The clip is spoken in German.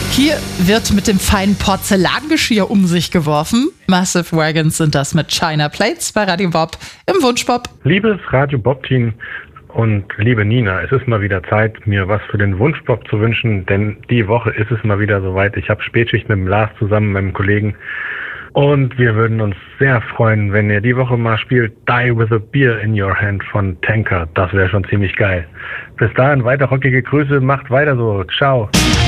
Hier wird mit dem feinen Porzellangeschirr um sich geworfen. Massive Wagons sind das mit China Plates bei Radio Bob im Wunschbob. Liebes Radio Bob-Team und liebe Nina, es ist mal wieder Zeit, mir was für den Wunschbob zu wünschen, denn die Woche ist es mal wieder soweit. Ich habe Spätschicht mit dem Lars zusammen, meinem Kollegen. Und wir würden uns sehr freuen, wenn ihr die Woche mal spielt Die With a Beer in Your Hand von Tanker. Das wäre schon ziemlich geil. Bis dahin weiter rockige Grüße, macht weiter so. Ciao.